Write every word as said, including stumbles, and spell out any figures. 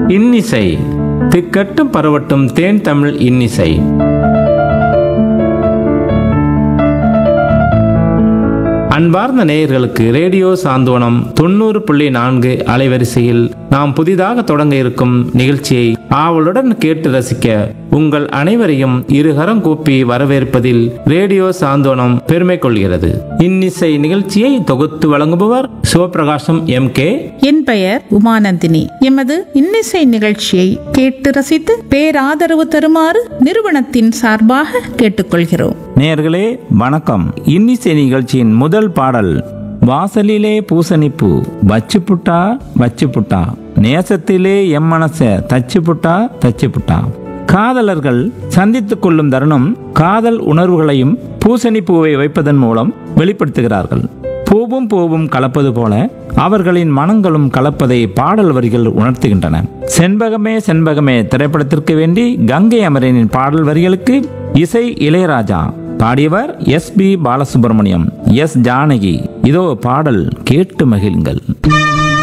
இன்னிசை திக்கட்டும் பரவட்டும் தேன் தமிழ் இன்னிசை. அன்பார்ந்த நேயர்களுக்கு ரேடியோ சாந்தோனம் தொண்ணூறு புள்ளி நான்கு அலைவரிசையில் நாம் புதிதாக தொடங்க இருக்கும் நிகழ்ச்சியை ஆவலுடன் கேட்டு ரசிக்க உங்கள் அனைவரையும் இருகரம் கூப்பி வரவேற்பதில் ரேடியோ சாந்தோனம் பெருமை கொள்கிறது. இன்னிசை நிகழ்ச்சியை தொகுத்து வழங்குபவர் சிவபிரகாசம் எம் கே. என் பெயர் உமானந்தினி. எமது இன்னிசை நிகழ்ச்சியை கேட்டு ரசித்து பேராதரவு தருமாறு நிறுவனத்தின் சார்பாக கேட்டுக்கொள்கிறோம். நேயர்களே வணக்கம். இன்னிசை நிகழ்ச்சியின் முதல் பாடல் வாசலிலே பூசணிப்பூ வச்சு புட்டா வச்சு புட்டா நேசத்திலே எம் மனச தச்சு புட்டா தச்சு புட்டா. காதலர்கள் சந்தித்துக் கொள்ளும் தருணம் காதல் உணர்வுகளையும் பூசணி பூவை வைப்பதன் மூலம் வெளிப்படுத்துகிறார்கள். பூவும் பூவும் கலப்பது போல அவர்களின் மனங்களும் கலப்பதை பாடல் வரிகள் உணர்த்துகின்றன. செண்பகமே செண்பகமே திரைப்படத்திற்கு வேண்டி கங்கை அமரனின் பாடல் வரிகளுக்கு இசை இளையராஜா, பாடியவர் S B Balasubramaniam, S Janaki. இதோ பாடல் கேட்டு மகிழுங்கள்.